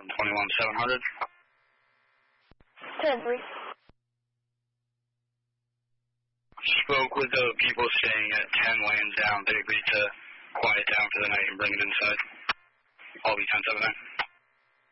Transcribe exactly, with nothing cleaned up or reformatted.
twenty-one seven hundred. ten three. Spoke with the people staying at ten lanes down. They agreed to quiet down for the night and bring it inside. I'll be ten seven nine.